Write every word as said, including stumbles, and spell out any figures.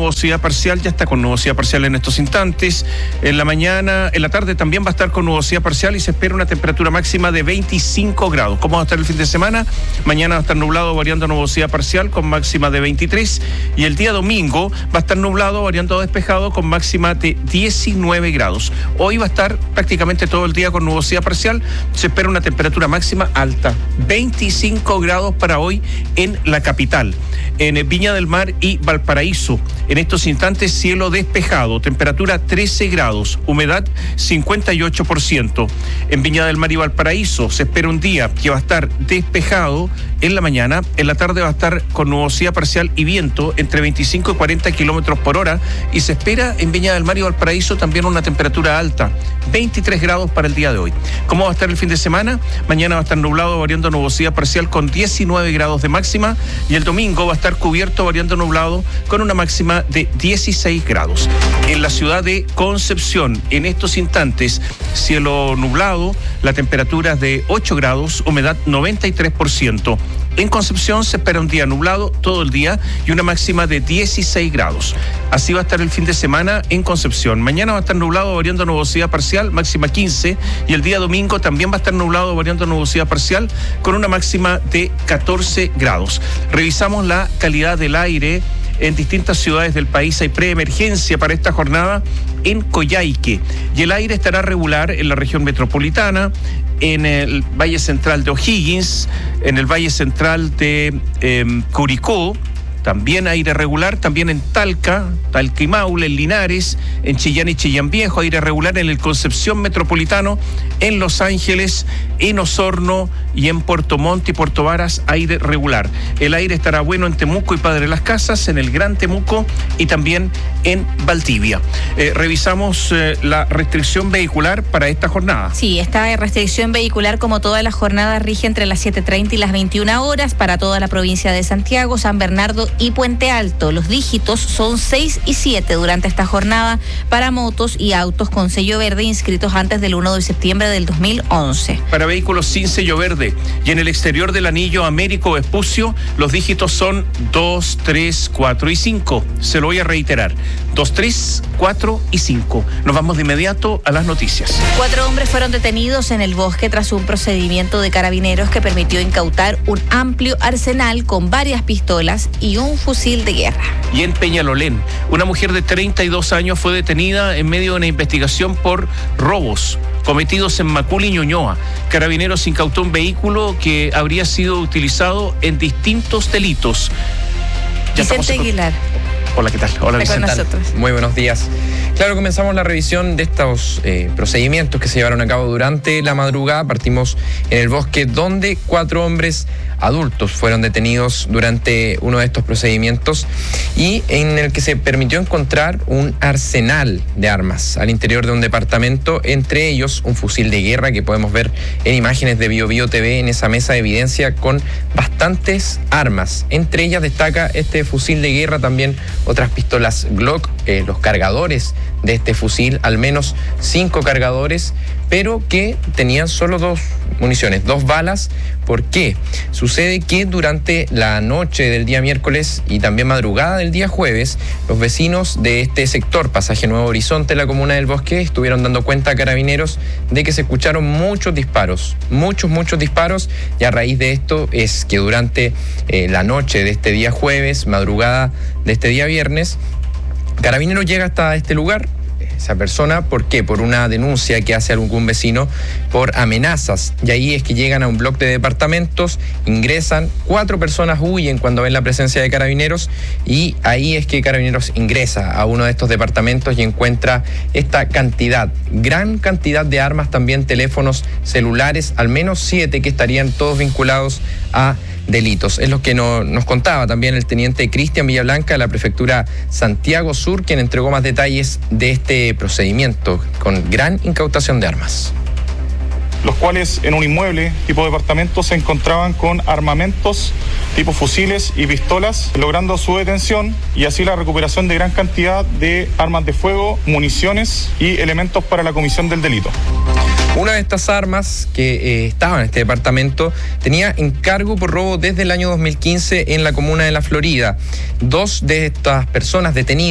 nubosidad parcial, ya está con nubosidad parcial en estos instantes. En la mañana, en la tarde también va a estar con nubosidad parcial y se espera una temperatura máxima de veinticinco grados. ¿Cómo va a estar el fin de semana? Mañana va a estar nublado, variando a nubosidad parcial con máxima de veintitrés. Y el día domingo va a estar nublado, variando a despejado con máxima de diecinueve grados. Hoy va a estar prácticamente todo el día con nubosidad parcial. Se espera una temperatura máxima alta, veinticinco grados para hoy en la capital. En Viña del Mar y Valparaíso, en estos instantes cielo despejado, temperatura trece grados, humedad cincuenta y ocho por ciento. En Viña del Mar y Valparaíso se espera un día que va a estar despejado en la mañana, en la tarde va a estar con nubosidad parcial y viento entre veinticinco y cuarenta kilómetros por hora, y se espera en Viña del Mar y Valparaíso también una temperatura alta, veintitrés grados para el día de hoy. ¿Cómo va a estar el fin de semana? Mañana va a estar nublado, variando a nubosidad parcial con diecinueve grados de máxima, y el domingo va a estar cubierto, variando nublado con una máxima de dieciséis grados. En la ciudad de Concepción, en estos instantes, cielo nublado, la temperatura es de ocho grados, humedad noventa y tres por ciento. En Concepción se espera un día nublado todo el día y una máxima de dieciséis grados. Así va a estar el fin de semana en Concepción. Mañana va a estar nublado, variando nubosidad parcial, máxima quince, y el día domingo también va a estar nublado, variando nubosidad parcial con una máxima de catorce grados. Revisamos la calidad del aire. En distintas ciudades del país hay preemergencia para esta jornada en Coyhaique, y el aire estará regular en la región metropolitana, en el Valle Central de O'Higgins, en el Valle Central de eh, Curicó, también aire regular, también en Talca, Talca y Maule, en Linares, en Chillán y Chillán Viejo, aire regular en el Concepción Metropolitano, en Los Ángeles, en Osorno y en Puerto Montt y Puerto Varas, aire regular. El aire estará bueno en Temuco y Padre Las Casas, en el Gran Temuco y también en Valdivia. Eh, revisamos eh, la restricción vehicular para esta jornada. Sí, esta restricción vehicular, como toda la jornada, rige entre las siete treinta y las veintiuna horas para toda la provincia de Santiago, San Bernardo y Puente Alto. Los dígitos son seis y siete durante esta jornada para motos y autos con sello verde inscritos antes del primero de septiembre del dos mil once. Para vehículos sin sello verde y en el exterior del anillo Américo Vespucio, los dígitos son dos, tres, cuatro y cinco. Se lo voy a reiterar, dos, tres, cuatro y cinco. Nos vamos de inmediato a las noticias. Cuatro hombres fueron detenidos en el bosque tras un procedimiento de carabineros que permitió incautar un amplio arsenal con varias pistolas y un fusil de guerra. Y en Peñalolén, una mujer de treinta y dos años fue detenida en medio de una investigación por robos cometidos en Macul y Ñuñoa. Carabineros incautó un vehículo que habría sido utilizado en distintos delitos. Ya Vicente Aguilar. Hola, ¿qué tal? Hola, Vicente. Muy buenos días. Claro, comenzamos la revisión de estos eh, procedimientos que se llevaron a cabo durante la madrugada. Partimos en el bosque, donde cuatro hombres adultos fueron detenidos durante uno de estos procedimientos, y en el que se permitió encontrar un arsenal de armas al interior de un departamento, entre ellos un fusil de guerra que podemos ver en imágenes de Bio Bio T V en esa mesa de evidencia, con bastantes armas. Entre ellas destaca este fusil de guerra, también otras pistolas Glock, eh, los cargadores de este fusil, al menos cinco cargadores, pero que tenían solo dos municiones, dos balas. ¿Por qué? Sucede que durante la noche del día miércoles y también madrugada del día jueves, los vecinos de este sector, Pasaje Nuevo Horizonte, la comuna del Bosque, estuvieron dando cuenta a carabineros de que se escucharon muchos disparos, muchos, muchos disparos, y a raíz de esto es que durante eh, la noche de este día jueves, madrugada de este día viernes, Carabineros llega hasta este lugar. Esa persona, ¿por qué? Por una denuncia que hace algún vecino por amenazas. Y ahí es que llegan a un bloque de departamentos, ingresan, cuatro personas huyen cuando ven la presencia de Carabineros, y ahí es que Carabineros ingresa a uno de estos departamentos y encuentra esta cantidad, gran cantidad de armas, también teléfonos celulares, al menos siete que estarían todos vinculados a delitos. Es lo que no, nos contaba también el teniente Cristian Villablanca de la prefectura Santiago Sur, quien entregó más detalles de este procedimiento con gran incautación de armas. Los cuales en un inmueble tipo departamento se encontraban con armamentos tipo fusiles y pistolas, logrando su detención y así la recuperación de gran cantidad de armas de fuego, municiones y elementos para la comisión del delito. Una de estas armas que eh, estaba en este departamento tenía encargo por robo desde el año dos mil quince en la comuna de La Florida. Dos de estas personas detenidas